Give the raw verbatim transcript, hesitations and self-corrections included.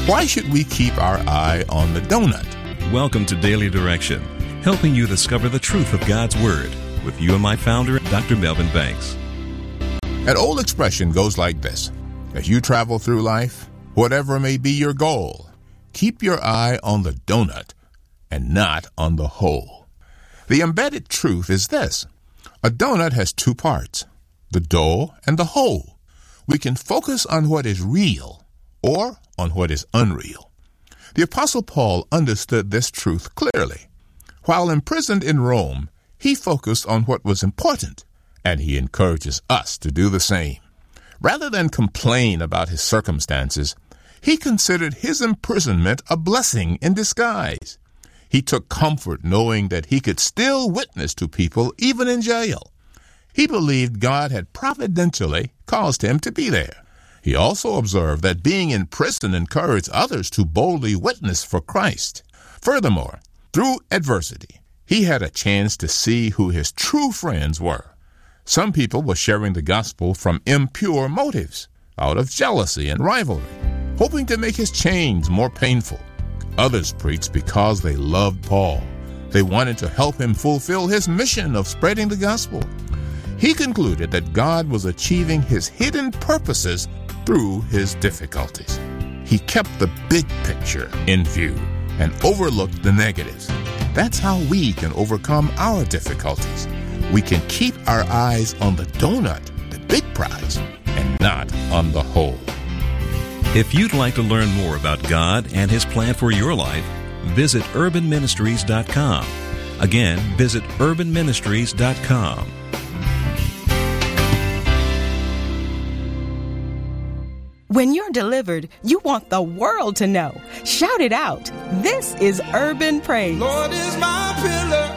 Why should we keep our eye on the donut? Welcome to Daily Direction, helping you discover the truth of God's Word with you and my founder, Doctor Melvin Banks. An old expression goes like this: as you travel through life, whatever may be your goal, keep your eye on the donut and not on the hole. The embedded truth is this: a donut has two parts, the dough and the hole. We can focus on what is real or on what is unreal. The Apostle Paul understood this truth clearly. While imprisoned in Rome, he focused on what was important, and he encourages us to do the same. Rather than complain about his circumstances, he considered his imprisonment a blessing in disguise. He took comfort knowing that he could still witness to people even in jail. He believed God had providentially caused him to be there. He also observed that being in prison encouraged others to boldly witness for Christ. Furthermore, through adversity, he had a chance to see who his true friends were. Some people were sharing the gospel from impure motives, out of jealousy and rivalry, hoping to make his chains more painful. Others preached because they loved Paul. They wanted to help him fulfill his mission of spreading the gospel. He concluded that God was achieving his hidden purposes through his difficulties. He kept the big picture in view and overlooked the negatives. That's how we can overcome our difficulties. We can keep our eyes on the donut, the big prize, and not on the hole. If you'd like to learn more about God and His plan for your life, visit urban ministries dot com. Again, visit urban ministries dot com. When you're delivered, you want the world to know. Shout it out. This is Urban Praise. Lord is my pillar